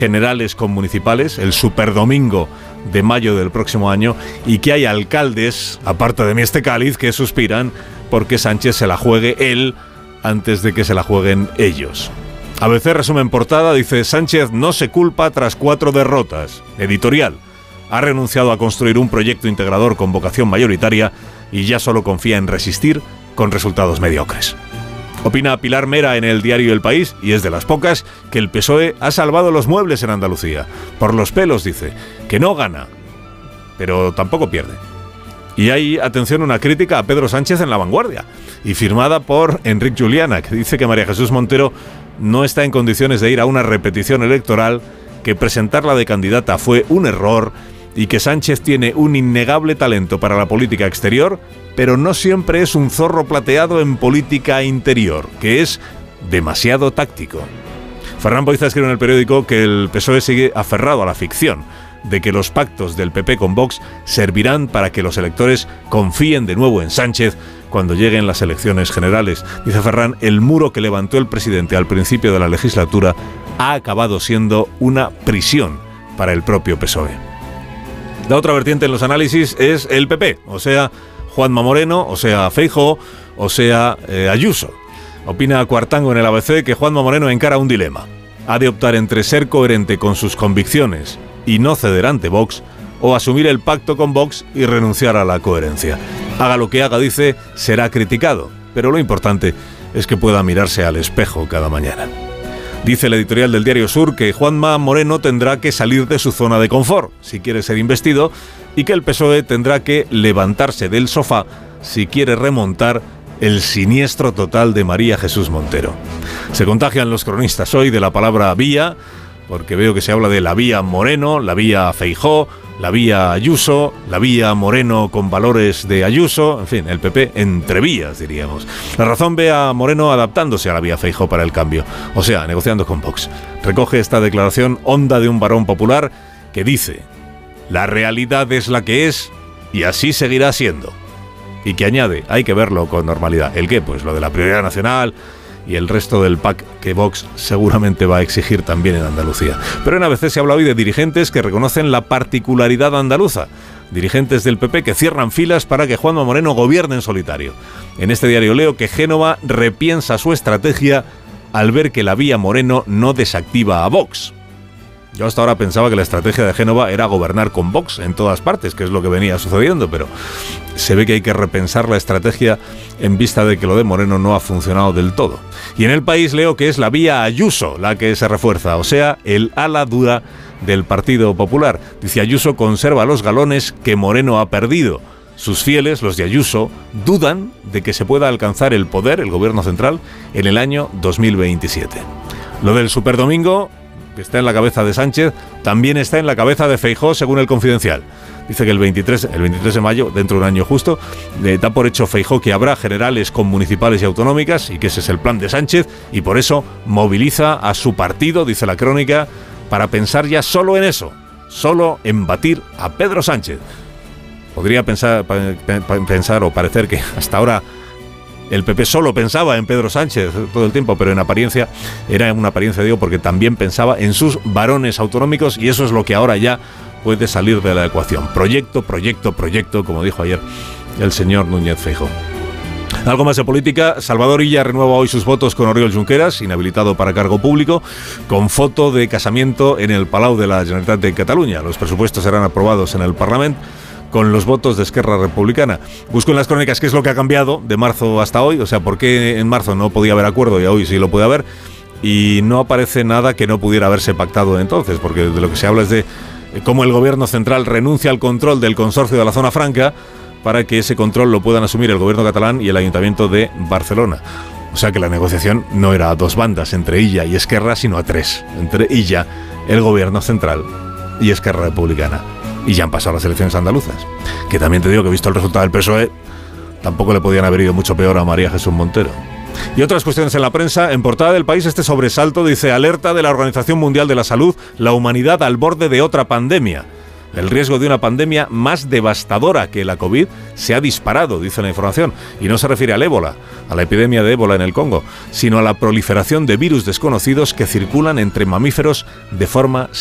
generales con municipales, el superdomingo de mayo del próximo año, y que hay alcaldes, aparte de Mieste Cáliz, que suspiran porque Sánchez se la juegue él antes de que se la jueguen ellos. ABC resumen portada, dice: Sánchez no se culpa tras 4 derrotas. Editorial: ha renunciado a construir un proyecto integrador con vocación mayoritaria y ya solo confía en resistir con resultados mediocres. Opina Pilar Mera en el diario El País, y es de las pocas, que el PSOE ha salvado los muebles en Andalucía. Por los pelos, dice, que no gana, pero tampoco pierde. Y hay, atención, una crítica a Pedro Sánchez en La Vanguardia, y firmada por Enric Juliana, que dice que María Jesús Montero no está en condiciones de ir a una repetición electoral, que presentarla de candidata fue un error, y que Sánchez tiene un innegable talento para la política exterior, pero no siempre es un zorro plateado en política interior, que es demasiado táctico. Ferran Boiza escribe en El Periódico que el PSOE sigue aferrado a la ficción de que los pactos del PP con Vox servirán para que los electores confíen de nuevo en Sánchez cuando lleguen las elecciones generales. Dice Ferran, el muro que levantó el presidente al principio de la legislatura ha acabado siendo una prisión para el propio PSOE. La otra vertiente en los análisis es el PP, o sea, Juanma Moreno, o sea, Feijóo, o sea, Ayuso. Opina Cuartango en el ABC que Juanma Moreno encara un dilema. Ha de optar entre ser coherente con sus convicciones y no ceder ante Vox, o asumir el pacto con Vox y renunciar a la coherencia. Haga lo que haga, dice, será criticado, pero lo importante es que pueda mirarse al espejo cada mañana. Dice el editorial del Diario Sur que Juanma Moreno tendrá que salir de su zona de confort si quiere ser investido, y que el PSOE tendrá que levantarse del sofá si quiere remontar el siniestro total de María Jesús Montero. Se contagian los cronistas hoy de la palabra vía, porque veo que se habla de la vía Moreno, la vía Feijóo, la vía Ayuso, la vía Moreno con valores de Ayuso, en fin, el PP entre vías, diríamos. La Razón ve a Moreno adaptándose a la vía Feijóo para el cambio, o sea, negociando con Vox. Recoge esta declaración honda de un varón popular que dice: la realidad es la que es y así seguirá siendo. Y que añade, hay que verlo con normalidad. ¿El qué? Pues lo de la prioridad nacional y el resto del pack que Vox seguramente va a exigir también en Andalucía. Pero en ABC se habla hoy de dirigentes que reconocen la particularidad andaluza. Dirigentes del PP que cierran filas para que Juanma Moreno gobierne en solitario. En este diario leo que Génova repiensa su estrategia al ver que la vía Moreno no desactiva a Vox. Yo hasta ahora pensaba que la estrategia de Génova era gobernar con Vox en todas partes, que es lo que venía sucediendo, pero se ve que hay que repensar la estrategia en vista de que lo de Moreno no ha funcionado del todo. Y en El País leo que es la vía Ayuso la que se refuerza, o sea, el ala dura del Partido Popular. Dice: Ayuso conserva los galones que Moreno ha perdido. Sus fieles, los de Ayuso, dudan de que se pueda alcanzar el poder, el gobierno central, en el año 2027. Lo del superdomingo, que está en la cabeza de Sánchez, también está en la cabeza de Feijóo, según El Confidencial. Dice que el 23 de mayo, dentro de un año justo, da por hecho Feijóo que habrá generales con municipales y autonómicas, y que ese es el plan de Sánchez, y por eso moviliza a su partido, dice la crónica, para pensar ya solo en eso, solo en batir a Pedro Sánchez. Podría pensar o parecer que hasta ahora el PP solo pensaba en Pedro Sánchez todo el tiempo, pero en apariencia, era una apariencia, digo, porque también pensaba en sus varones autonómicos, y eso es lo que ahora ya puede salir de la ecuación. Proyecto, como dijo ayer el señor Núñez Feijóo. Algo más de política. Salvador Illa renueva hoy sus votos con Oriol Junqueras, inhabilitado para cargo público, con foto de casamiento en el Palau de la Generalitat de Cataluña. Los presupuestos serán aprobados en el Parlamento con los votos de Esquerra Republicana. Busco en las crónicas qué es lo que ha cambiado de marzo hasta hoy, o sea, por qué en marzo no podía haber acuerdo y hoy sí lo puede haber, y no aparece nada que no pudiera haberse pactado entonces, porque de lo que se habla es de cómo el gobierno central renuncia al control del consorcio de la Zona Franca para que ese control lo puedan asumir el gobierno catalán y el Ayuntamiento de Barcelona. O sea que la negociación no era a dos bandas, entre Illa y Esquerra, sino a tres, entre Illa, el gobierno central y Esquerra Republicana. Y ya han pasado las elecciones andaluzas, que también te digo que visto el resultado del PSOE, tampoco le podían haber ido mucho peor a María Jesús Montero. Y otras cuestiones en la prensa. En portada del País, este sobresalto dice: alerta de la Organización Mundial de la Salud, la humanidad al borde de otra pandemia. El riesgo de una pandemia más devastadora que la COVID se ha disparado, dice la información, y no se refiere al ébola, a la epidemia de ébola en el Congo, sino a la proliferación de virus desconocidos que circulan entre mamíferos de forma